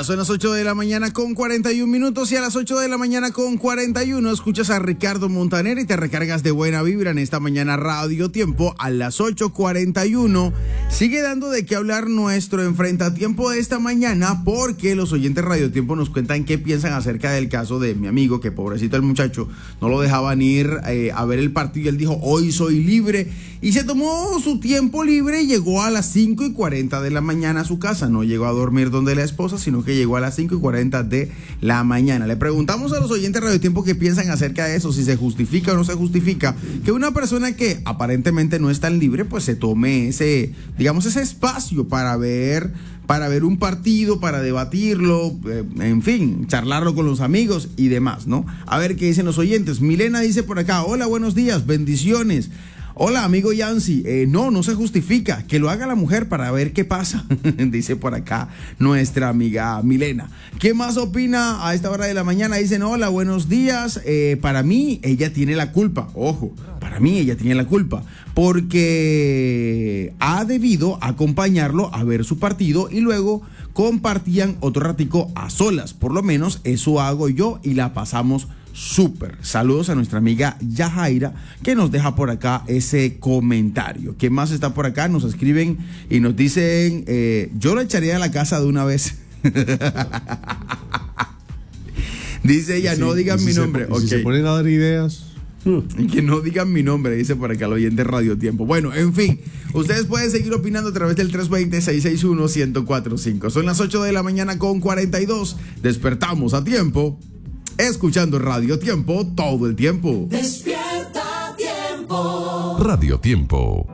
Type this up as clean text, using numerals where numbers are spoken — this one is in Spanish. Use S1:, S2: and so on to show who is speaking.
S1: Ya son las 8 de la mañana con 41 minutos y a las 8 de la mañana con 41 escuchas a Ricardo Montaner y te recargas de buena vibra en esta mañana Radio Tiempo a las 8:41. Sigue dando de qué hablar nuestro enfrentatiempo de esta mañana porque los oyentes Radio Tiempo nos cuentan qué piensan acerca del caso de mi amigo, que pobrecito el muchacho, no lo dejaban ir a ver el partido y él dijo, hoy soy libre, y se tomó su tiempo libre y llegó a las 5:40 de la mañana a su casa. No llegó a dormir donde la esposa, sino que llegó a las 5:40 de la mañana. Le preguntamos a los oyentes de Radio Tiempo qué piensan acerca de eso, si se justifica o no se justifica que una persona que aparentemente no es tan libre, pues se tome ese espacio para ver un partido, para debatirlo, en fin, charlarlo con los amigos y demás, ¿no? A ver qué dicen los oyentes. Milena dice por acá, hola, buenos días, bendiciones. Hola, amigo Yancy, no se justifica, que lo haga la mujer para ver qué pasa, dice por acá nuestra amiga Milena. ¿Qué más opina a esta hora de la mañana? Dicen, hola, buenos días, para mí ella tiene la culpa, ojo, para mí ella tiene la culpa, porque ha debido acompañarlo a ver su partido y luego compartían otro ratico a solas, por lo menos eso hago yo y la pasamos súper. Saludos a nuestra amiga Yajaira que nos deja por acá ese comentario. ¿Qué más está por acá? Nos escriben y nos dicen, yo lo echaría a la casa de una vez. Dice ella, no digan mi nombre.
S2: Si se ponen a dar ideas.
S1: Que no digan mi nombre, dice por acá el oyente Radio Tiempo. Bueno, en fin, ustedes pueden seguir opinando a través del 320-661-1045. Son las 8 de la mañana con 42. Despertamos a tiempo, escuchando Radio Tiempo todo el tiempo.
S3: Despierta Tiempo.
S4: Radio Tiempo.